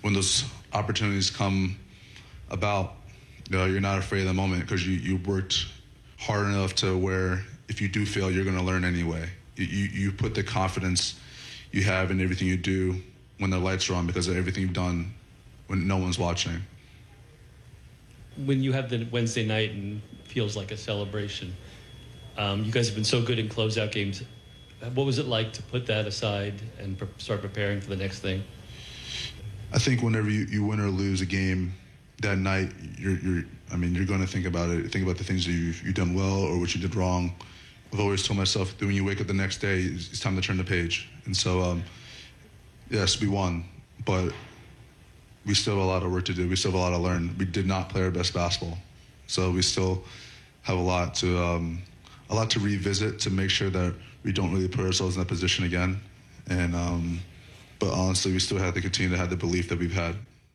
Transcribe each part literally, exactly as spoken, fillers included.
when those opportunities come about, you know, you're not afraid of the moment because you, you worked hard enough to where if you do fail, you're going to learn anyway. You, you, you put the confidence you have in everything you do when the lights are on because of everything you've done when no one's watching. When you have the Wednesday night and feels like a celebration, um, you guys have been so good in closeout games. What was it like to put that aside and pre- start preparing for the next thing? I think whenever you, you win or lose a game that night, you're, you're I mean, you're going to think about it. Think about the things that you've, you've done well or what you did wrong. I've always told myself that when you wake up the next day, it's, it's time to turn the page. And so, um, yes, we won, but we still have a lot of work to do. We still have a lot to learn. We did not play our best basketball. So we still have a lot to um, a lot to revisit to make sure that we don't really put ourselves in that position again. And um, but honestly, we still have to continue to have the belief that we've had.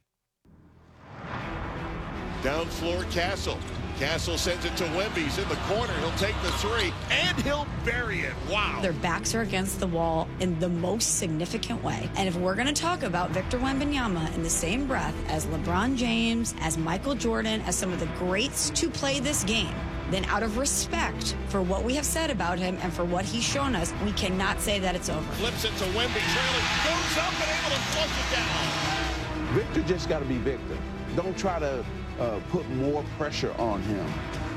Down floor, Castle. Castle sends it to Wemby. He's in the corner. He'll take the three, and he'll bury it. Wow. Their backs are against the wall in the most significant way. And if we're going to talk about Victor Wembanyama in the same breath as LeBron James, as Michael Jordan, as some of the greats to play this game, then out of respect for what we have said about him and for what he's shown us, we cannot say that it's over. Flips it to Wemby, trailing, goes up and able to flush it down. Victor just got to be Victor. Don't try to uh, put more pressure on him.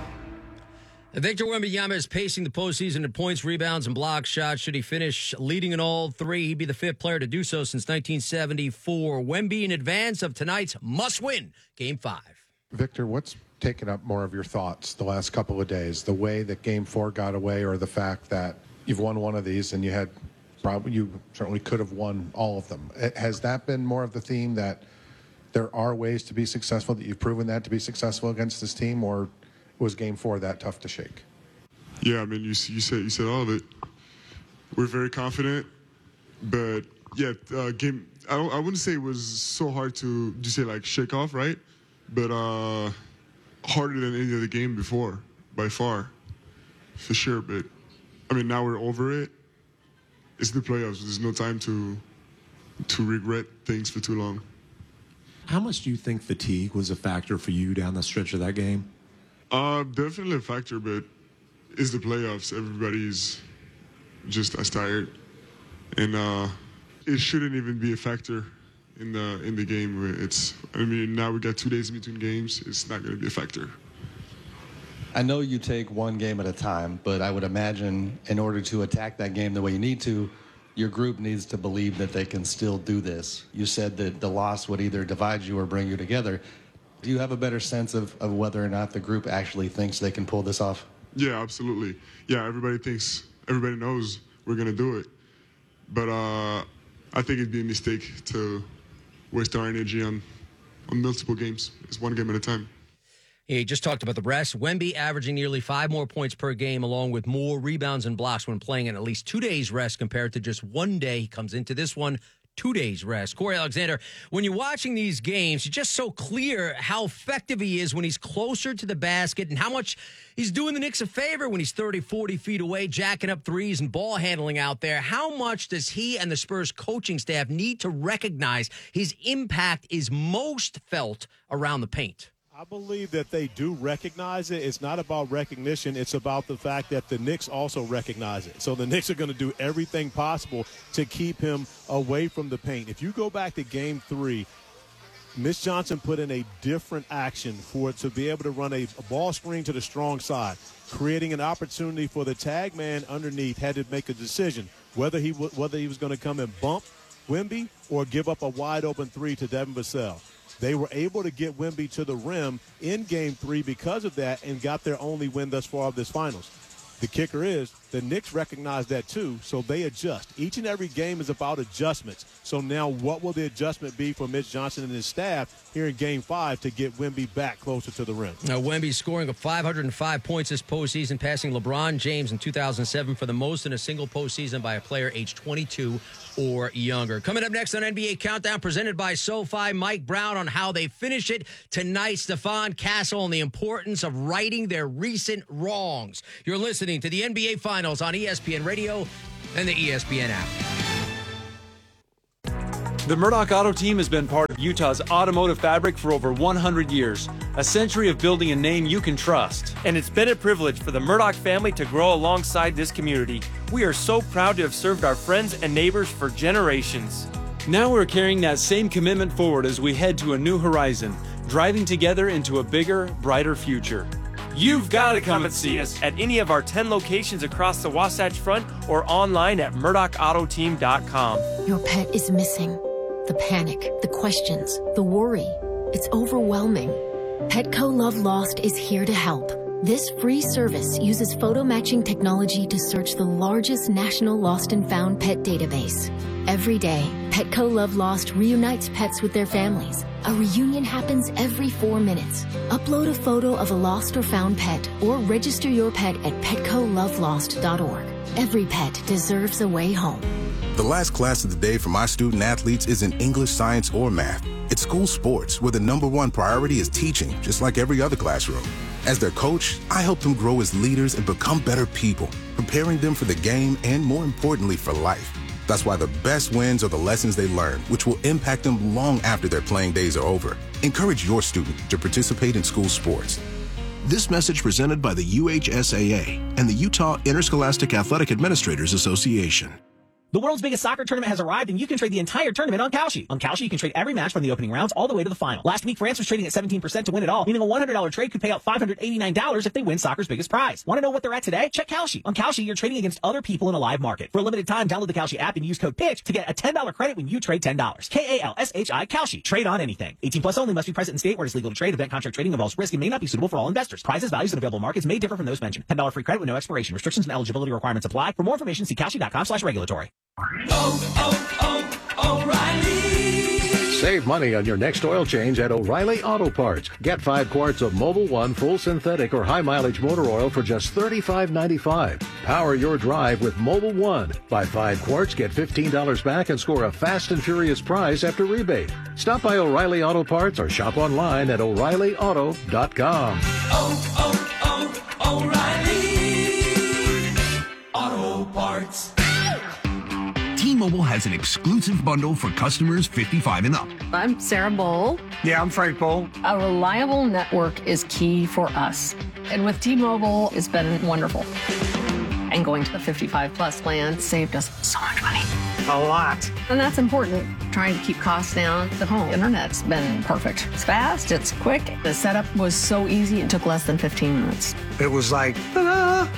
Victor Wembanyama is pacing the postseason in points, rebounds, and block shots. Should he finish leading in all three, he'd be the fifth player to do so since nineteen seventy-four. Wemby in advance of tonight's must-win Game five. Victor, what's taken up more of your thoughts the last couple of days? The way that Game four got away or the fact that you've won one of these and you had probably you certainly could have won all of them? Has that been more of the theme, that there are ways to be successful, that you've proven that to be successful against this team, or was Game four that tough to shake? Yeah, I mean, you, you said you said all of it. We're very confident, but yeah, uh, game. I don't. I wouldn't say it was so hard to just say like shake off, right? But uh, harder than any other game before, by far, for sure. But I mean, now we're over it. It's the playoffs. There's no time to to regret things for too long. How much do you think fatigue was a factor for you down the stretch of that game? Uh, definitely a factor, but it's the playoffs. Everybody's just as tired, and uh, it shouldn't even be a factor in the in the game. It's I mean now we got two days in between games. It's not going to be a factor. I know you take one game at a time, but I would imagine in order to attack that game the way you need to, your group needs to believe that they can still do this. You said that the loss would either divide you or bring you together. Do you have a better sense of, of whether or not the group actually thinks they can pull this off? Yeah, absolutely. Yeah, everybody thinks, everybody knows we're going to do it. But uh, I think it'd be a mistake to waste our energy on, on multiple games. It's one game at a time. He just talked about the rest. Wemby averaging nearly five more points per game, along with more rebounds and blocks when playing in at least two days rest compared to just one day. He comes into this one two days rest. Corey Alexander, when you're watching these games, it's just so clear how effective he is when he's closer to the basket and how much he's doing the Knicks a favor when he's thirty, forty feet away, jacking up threes and ball handling out there. How much does he and the Spurs coaching staff need to recognize his impact is most felt around the paint? I believe that they do recognize it. It's not about recognition. It's about the fact that the Knicks also recognize it. So the Knicks are going to do everything possible to keep him away from the paint. If you go back to game three, Mitch Johnson put in a different action for it to be able to run a, a ball screen to the strong side, creating an opportunity for the tag man underneath had to make a decision whether he w- whether he was going to come and bump Wemby or give up a wide open three to Devin Vassell. They were able to get Wemby to the rim in game three because of that and got their only win thus far of this finals. The kicker is the Knicks recognize that too, so they adjust. Each and every game is about adjustments. So now what will the adjustment be for Mitch Johnson and his staff here in game five to get Wemby back closer to the rim? Now, Wemby scoring five hundred five points this postseason, passing LeBron James in two thousand seven for the most in a single postseason by a player aged twenty-two or younger. Coming up next on N B A Countdown, presented by SoFi, Mike Brown on how they finish it tonight, Stephon Castle on the importance of righting their recent wrongs. You're listening to the N B A Finals on E S P N Radio and the E S P N app. The Murdoch Auto Team has been part of Utah's automotive fabric for over one hundred years, a century of building a name you can trust. And it's been a privilege for the Murdoch family to grow alongside this community. We are so proud to have served our friends and neighbors for generations. Now we're carrying that same commitment forward as we head to a new horizon, driving together into a bigger, brighter future. You've got to come and see us at any of our ten locations across the Wasatch Front or online at murdoch auto team dot com. Your pet is missing. The panic, the questions, the worry. It's overwhelming. Petco Love Lost is here to help. This free service uses photo matching technology to search the largest national lost and found pet database. Every day, Petco Love Lost reunites pets with their families. A reunion happens every four minutes. Upload a photo of a lost or found pet or register your pet at petco love lost dot org. Every pet deserves a way home. The last class of the day for my student athletes isn't English, science, or math. It's school sports, where the number one priority is teaching, just like every other classroom. As their coach, I help them grow as leaders and become better people, preparing them for the game and, more importantly, for life. That's why the best wins are the lessons they learn, which will impact them long after their playing days are over. Encourage your student to participate in school sports. This message presented by the U H S A A and the Utah Interscholastic Athletic Administrators Association. The world's biggest soccer tournament has arrived, and you can trade the entire tournament on Kalshi. On Kalshi, you can trade every match from the opening rounds all the way to the final. Last week, France was trading at seventeen percent to win it all, meaning a one hundred dollars trade could pay out five hundred eighty-nine dollars if they win soccer's biggest prize. Want to know what they're at today? Check Kalshi. On Kalshi, you're trading against other people in a live market. For a limited time, download the Kalshi app and use code PITCH to get a ten dollars credit when you trade ten dollars. K A L S H I, Kalshi. Trade on anything. eighteen plus only, must be present in state where it's legal to trade. Event contract trading involves risk and may not be suitable for all investors. Prizes, values, and available markets may differ from those mentioned. ten dollars free credit with no expiration. Restrictions and eligibility requirements apply. For more information, see Kalshi dot com slash regulatory. Oh, oh, oh, O'Reilly. Save money on your next oil change at O'Reilly Auto Parts. Get five quarts of Mobil one full synthetic or high mileage motor oil for just thirty-five ninety-five. Power your drive with Mobil one. Buy five quarts, get fifteen dollars back, and score a fast and furious prize after rebate. Stop by O'Reilly Auto Parts or shop online at o'reilly auto dot com. Oh, oh, oh, O'Reilly Auto Parts. T-Mobile has an exclusive bundle for customers fifty-five and up. I'm Sarah Bowl. Yeah, I'm Frank Bowl. A reliable network is key for us. And with T-Mobile, it's been wonderful. And going to the fifty-five plus plan saved us so much money. A lot. And that's important. Trying to keep costs down. The home internet's been perfect. It's fast, it's quick. The setup was so easy, it took less than fifteen minutes. It was like, ta-da!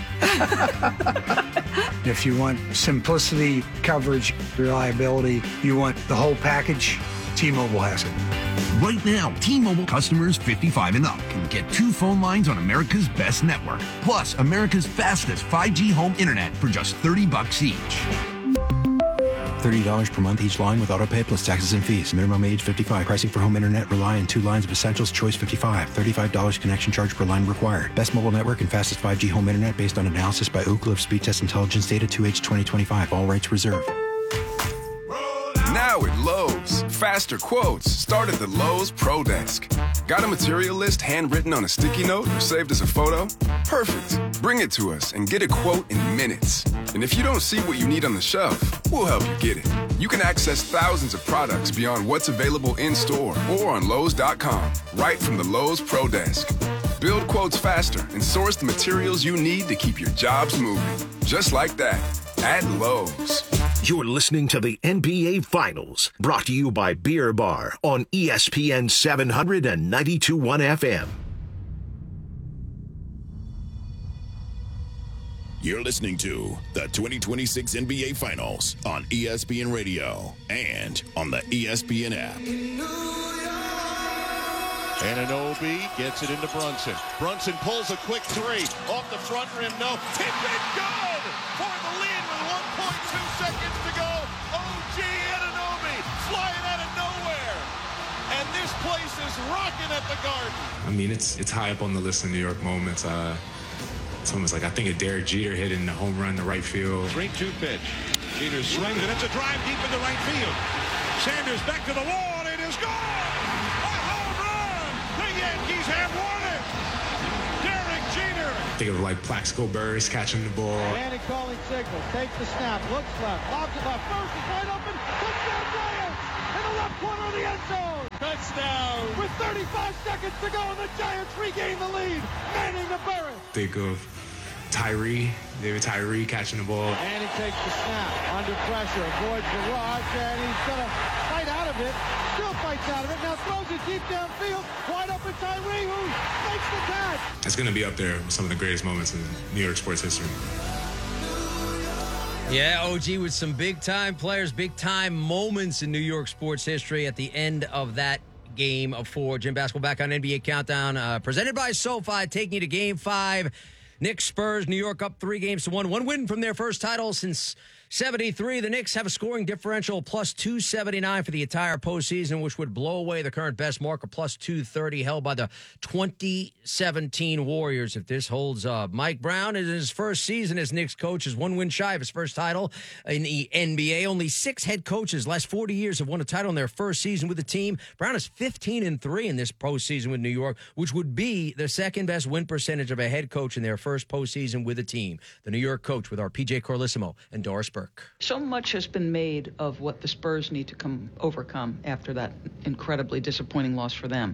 If you want simplicity, coverage, reliability, you want the whole package, T-Mobile has it. Right now, T-Mobile customers fifty-five and up can get two phone lines on America's best network, plus America's fastest five G home internet for just thirty bucks each. thirty dollars per month each line with autopay plus taxes and fees. Minimum age fifty-five. Pricing for home internet rely on two lines of essentials. Choice fifty-five. thirty-five dollars connection charge per line required. Best mobile network and fastest five G home internet based on analysis by Ookla of Speed Test Intelligence data two H twenty twenty-five. All rights reserved. Now at Lowe's, faster quotes start at the Lowe's Pro Desk. Got a material list handwritten on a sticky note or saved as a photo? Perfect. Bring it to us and get a quote in minutes. And if you don't see what you need on the shelf, we'll help you get it. You can access thousands of products beyond what's available in-store or on Lowe's dot com, right from the Lowe's Pro Desk. Build quotes faster and source the materials you need to keep your jobs moving. Just like that, at Lowe's. You're listening to the N B A Finals, brought to you by Beer Bar on E S P N seven hundred and ninety-two point one F M. You're listening to the twenty twenty-six N B A Finals on E S P N Radio and on the E S P N app. Anunoby gets it into Brunson. Brunson pulls a quick three. Off the front rim, no. Tip it, good! For the lead with one point two seconds to go. O G Anunoby flying out of nowhere. And this place is rocking at the Garden. I mean, it's it's high up on the list of New York moments. Uh, it's almost like I think of Derek Jeter hitting the home run to right field. three two pitch. Jeter swings, and it's a drive deep into right field. Sanders back to the wall, and it is gone! Yankees have won it! Derek Jeter! Think of like Plaxico Burress catching the ball. Manning calling signal. Takes the snap. Looks left. Lobs it left. First is wide open. Touchdown Giants! And the left corner of the end zone. Touchdown. With thirty-five seconds to go, and the Giants regain the lead. Manning to Burris. Think of Tyree, David Tyree catching the ball. And he takes the snap under pressure, avoids the rush, and he's going to fight out of it. Still fights out of it. Now throws it deep downfield. Wide open Tyree, who makes the catch. It's going to be up there with some of the greatest moments in New York sports history. Yeah, O G with some big-time players, big-time moments in New York sports history at the end of that game of four. Jim Basketball back on N B A Countdown, uh, presented by SoFi, taking you to Game five. Knicks, Spurs, New York up three games to one. One win from their first title since seventy-three. The Knicks have a scoring differential plus two seventy-nine for the entire postseason, which would blow away the current best mark of plus two thirty held by the twenty seventeen Warriors if this holds up. Mike Brown, in his first season as Knicks coach, is one win shy of his first title in the N B A. Only six head coaches last forty years have won a title in their first season with the team. Brown is fifteen and three in this postseason with New York, which would be the second best win percentage of a head coach in their first postseason with a team. The New York coach with our P J Carlissimo and Doris Burke. So much has been made of what the Spurs need to come overcome after that incredibly disappointing loss for them.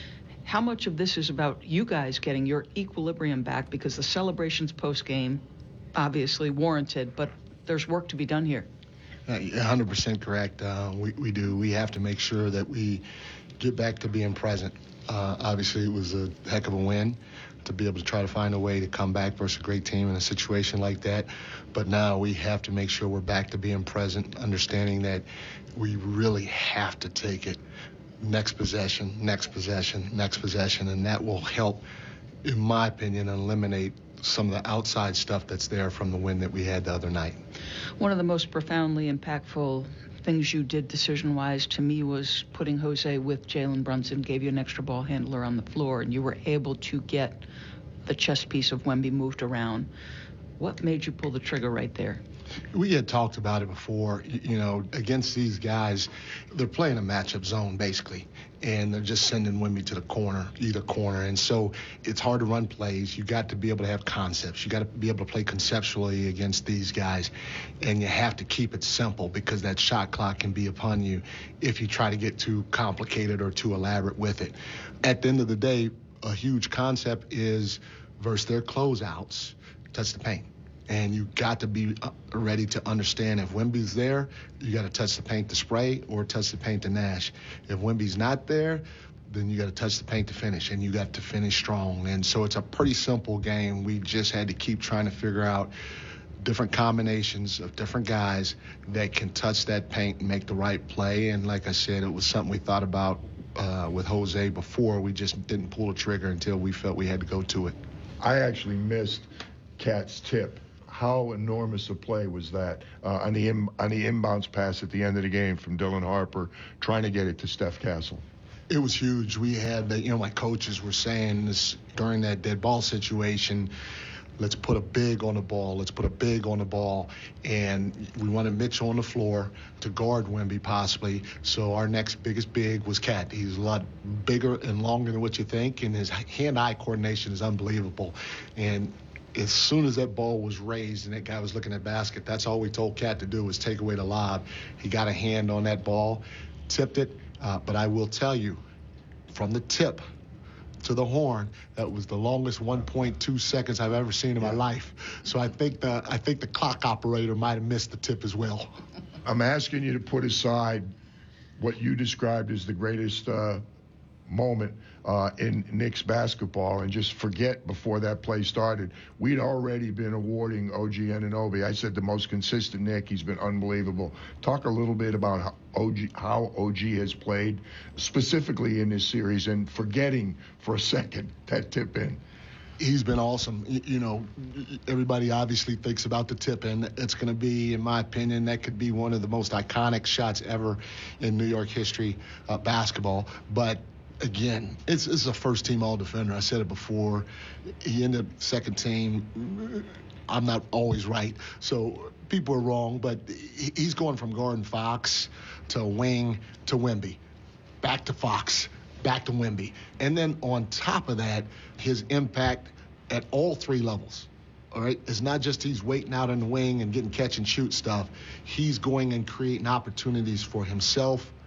How much of this is about you guys getting your equilibrium back, because the celebrations post-game obviously warranted, but there's work to be done here? Uh, one hundred percent correct. Uh, we, we do. We have to make sure that we get back to being present. Uh, obviously, it was a heck of a win to be able to try to find a way to come back versus a great team in a situation like that. But now we have to make sure we're back to being present, understanding that we really have to take it next possession, next possession, next possession, and that will help, in my opinion, eliminate some of the outside stuff that's there from the win that we had the other night. One of the most profoundly impactful things you did decision-wise to me was putting Jose with Jalen Brunson, gave you an extra ball handler on the floor, and you were able to get the chess piece of Wemby moved around. What made you pull the trigger right there? We had talked about it before. You know, against these guys, they're playing a matchup zone, basically, and they're just sending Wemby to the corner, either corner. And so it's hard to run plays. You got to be able to have concepts. You got to be able to play conceptually against these guys, and you have to keep it simple, because that shot clock can be upon you if you try to get too complicated or too elaborate with it. At the end of the day, a huge concept is versus their closeouts, touch the paint. And you got to be ready to understand if Wemby's there, you got to touch the paint to spray or touch the paint to Nash. If Wemby's not there, then you got to touch the paint to finish, and you got to finish strong. And so it's a pretty simple game. We just had to keep trying to figure out different combinations of different guys that can touch that paint and make the right play. And like I said, it was something we thought about uh, with Jose before. We just didn't pull the trigger until we felt we had to go to it. I actually missed Cat's tip. How enormous a play was that uh, on the in, on the inbounds pass at the end of the game from Dylan Harper, trying to get it to Steph Castle? It was huge. We had, the, you know, my coaches were saying this during that dead ball situation. Let's put a big on the ball. Let's put a big on the ball. And we wanted Mitch on the floor to guard Wemby possibly. So our next biggest big was Cat. He's a lot bigger and longer than what you think, and his hand-eye coordination is unbelievable. And as soon as that ball was raised and that guy was looking at basket, that's all we told Cat to do was take away the lob. He got a hand on that ball, tipped it. Uh, but I will tell you, from the tip to the horn, that was the longest one point two seconds I've ever seen in my life. So I think the I think the clock operator might have missed the tip as well. I'm asking you to put aside what you described as the greatest uh, moment uh, in Knicks basketball and just forget before that play started. We'd already been awarding O G Anunoby. I said the most consistent Knick. He's been unbelievable. Talk a little bit about how O G, how O G has played specifically in this series, and forgetting for a second that tip in. He's been awesome. You know, everybody obviously thinks about the tip in. It's going to be, in my opinion, that could be one of the most iconic shots ever in New York history uh, basketball. But again, it's, it's a first-team all-defender. I said it before. He ended up second team. I'm not always right, so people are wrong. But he's going from guarding Fox to wing to Wemby, back to Fox, back to Wemby. And then on top of that, his impact at all three levels. All right, it's not just he's waiting out in the wing and getting catch and shoot stuff. He's going and creating opportunities for himself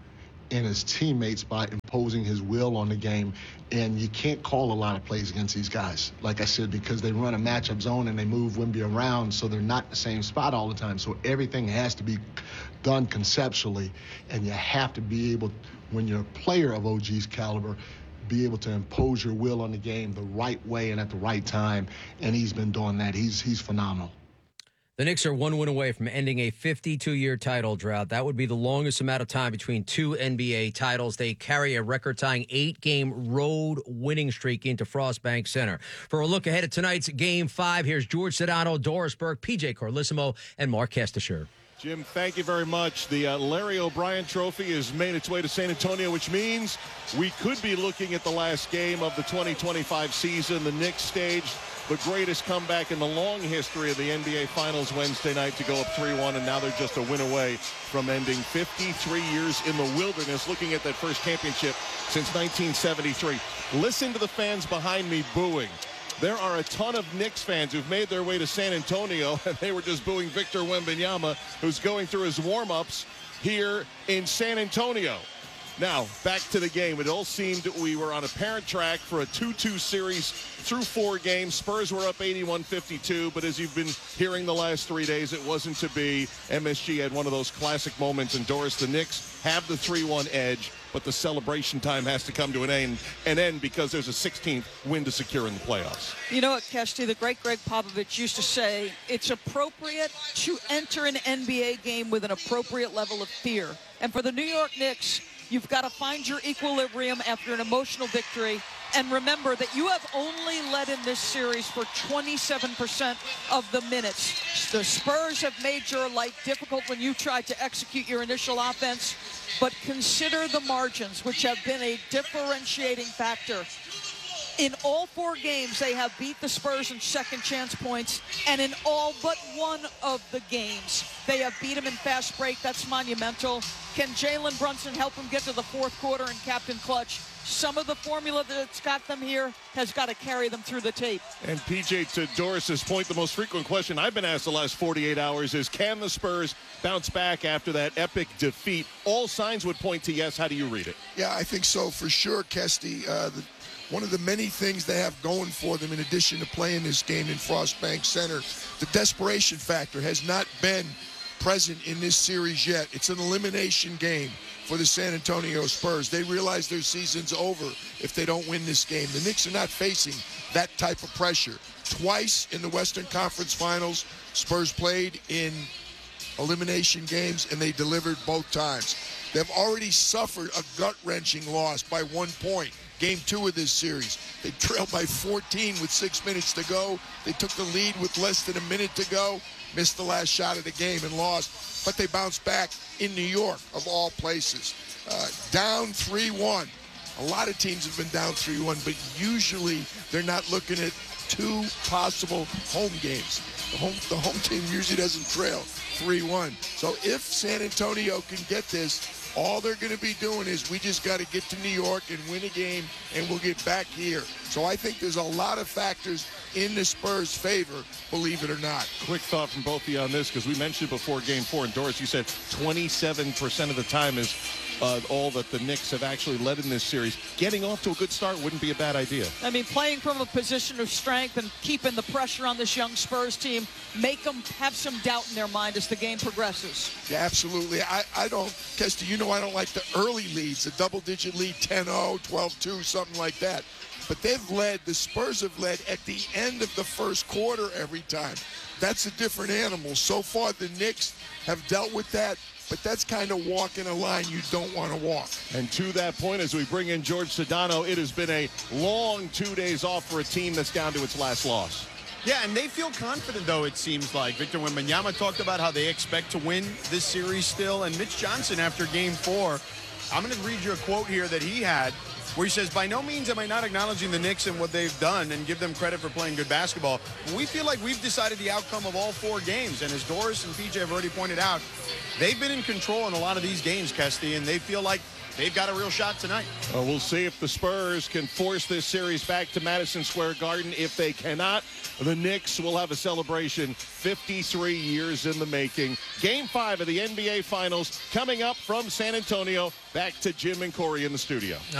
and his teammates by imposing his will on the game. And you can't call a lot of plays against these guys, like I said, because they run a matchup zone and they move Wemby around, so they're not in the same spot all the time. So everything has to be done conceptually, and you have to be able, when you're a player of O G's caliber, be able to impose your will on the game the right way and at the right time. And he's been doing that. He's he's phenomenal. The Knicks are one win away from ending a fifty-two-year title drought. That would be the longest amount of time between two N B A titles. They carry a record-tying eight-game road winning streak into Frost Bank Center. For a look ahead at tonight's Game five, here's George Sedano, Doris Burke, P J Carlissimo, and Mark Kestisher. Jim, thank you very much. The uh, Larry O'Brien Trophy has made its way to San Antonio, which means we could be looking at the last game of the twenty twenty-five season. The Knicks staged the greatest comeback in the long history of the N B A Finals Wednesday night to go up three one, and now they're just a win away from ending fifty-three years in the wilderness, looking at that first championship since nineteen seventy-three. Listen to the fans behind me booing. There are a ton of Knicks fans who've made their way to San Antonio, and they were just booing Victor Wembanyama, who's going through his warm-ups here in San Antonio. Now, back to the game. It all seemed we were on a parent track for a two two series through four games. Spurs were up eighty-one fifty-two, but as you've been hearing the last three days, it wasn't to be. M S G had one of those classic moments, and Doris, the Knicks have the three one edge, but the celebration time has to come to an end, an end because there's a sixteenth win to secure in the playoffs. You know what, Kesty, the great Greg Popovich used to say, it's appropriate to enter an N B A game with an appropriate level of fear. And for the New York Knicks, you've got to find your equilibrium after an emotional victory. And remember that you have only led in this series for twenty-seven percent of the minutes. The Spurs have made your life difficult when you tried to execute your initial offense. But consider the margins, which have been a differentiating factor. In all four games, they have beat the Spurs in second chance points, and in all but one of the games, they have beat them in fast break. That's monumental. Can Jalen Brunson help them get to the fourth quarter and captain clutch? Some of the formula that's got them here has got to carry them through the tape. And P J, to Doris's point, the most frequent question I've been asked the last forty-eight hours is, can the Spurs bounce back after that epic defeat? All signs would point to yes. How do you read it? Yeah, I think so for sure, Kesty. Uh, the, one of the many things they have going for them in addition to playing this game in Frost Bank Center, the desperation factor has not been present in this series yet. It's an elimination game for the San Antonio Spurs. They realize their season's over if they don't win this game. The Knicks are not facing that type of pressure. Twice in the Western Conference Finals, Spurs played in elimination games, and they delivered both times. They've already suffered a gut-wrenching loss by one point. Game two of this series. They trailed by fourteen with six minutes to go. They took the lead with less than a minute to go, missed the last shot of the game and lost. But they bounced back in New York, of all places. Uh, down three one. A lot of teams have been down three one, but usually they're not looking at two possible home games. The home, the home team usually doesn't trail three one. So if San Antonio can get this, all they're going to be doing is we just got to get to New York and win a game, and we'll get back here. So I think there's a lot of factors in the Spurs' favor, believe it or not. Quick thought from both of you on this, because we mentioned before Game four, and Doris, you said twenty-seven percent of the time is uh, all that the Knicks have actually led in this series. Getting off to a good start wouldn't be a bad idea. I mean, playing from a position of strength and keeping the pressure on this young Spurs team, make them have some doubt in their mind as the game progresses. Yeah, absolutely. I, I don't, Kesty, you know I don't like the early leads, the double-digit lead, ten oh, twelve two, something like that. But they've led, the Spurs have led at the end of the first quarter every time. That's a different animal. So far, the Knicks have dealt with that, but that's kind of walking a line you don't want to walk. And to that point, as we bring in George Sedano, it has been a long two days off for a team that's down to its last loss. Yeah, and they feel confident, though, it seems like. Victor Wembanyama talked about how they expect to win this series still. And Mitch Johnson, after game four, I'm going to read you a quote here that he had, where he says, by no means am I not acknowledging the Knicks and what they've done and give them credit for playing good basketball. But we feel like we've decided the outcome of all four games. And as Doris and P J have already pointed out, they've been in control in a lot of these games, Kesty, and they feel like they've got a real shot tonight. Well, we'll see if the Spurs can force this series back to Madison Square Garden. If they cannot, the Knicks will have a celebration fifty-three years in the making. Game five of the N B A Finals coming up from San Antonio. Back to Jim and Corey in the studio.